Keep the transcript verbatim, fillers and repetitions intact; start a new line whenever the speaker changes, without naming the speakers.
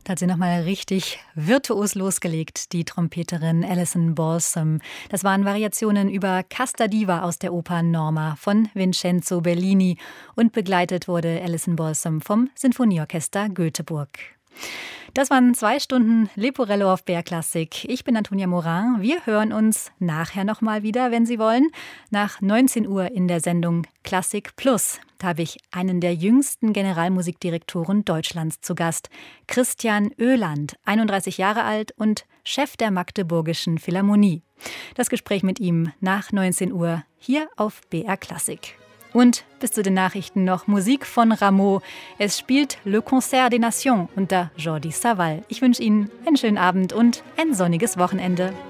hat sie nochmal richtig virtuos losgelegt, die Trompeterin Alison Balsam. Das waren Variationen über Casta Diva aus der Oper Norma von Vincenzo Bellini. Und begleitet wurde Alison Balsam vom Sinfonieorchester Göteborg. Das waren zwei Stunden Leporello auf B R Klassik. Ich bin Antonia Morin. Wir hören uns nachher nochmal wieder, wenn Sie wollen, nach neunzehn Uhr in der Sendung Klassik Plus. Da habe ich einen der jüngsten Generalmusikdirektoren Deutschlands zu Gast, Christian Oeland, einunddreißig Jahre alt und Chef der Magdeburgischen Philharmonie. Das Gespräch mit ihm nach neunzehn Uhr hier auf B R Klassik. Und bis zu den Nachrichten noch Musik von Rameau. Es spielt Le Concert des Nations unter Jordi Savall. Ich wünsche Ihnen einen schönen Abend und ein sonniges Wochenende.